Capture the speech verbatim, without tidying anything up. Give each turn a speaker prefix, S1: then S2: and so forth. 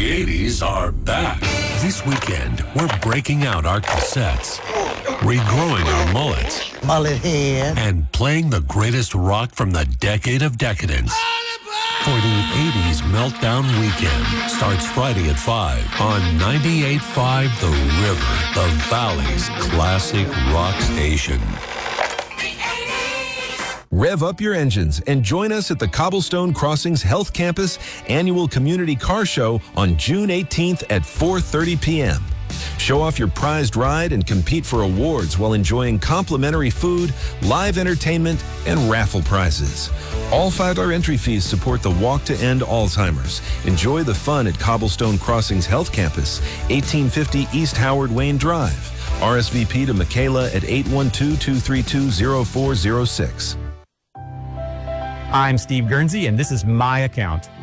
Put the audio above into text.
S1: eighties are back. This weekend, we're breaking out our cassettes, regrowing our mullets,
S2: mullet head,
S1: and playing the greatest rock from the decade of decadence. For the eighties Meltdown Weekend starts Friday at five on ninety-eight point five The River, the Valley's classic rock station.
S3: Rev up your engines and join us at the Cobblestone Crossings Health Campus Annual Community Car Show on June eighteenth at four thirty p.m. Show off your prized ride and compete for awards while enjoying complimentary food, live entertainment, and raffle prizes. All five dollar entry fees support the Walk to End Alzheimer's. Enjoy the fun at Cobblestone Crossings Health Campus, eighteen fifty East Howard Wayne Drive. R S V P to Michaela at eight one two, two three two, zero four zero six.
S4: I'm Steve Guernsey, and this is my account.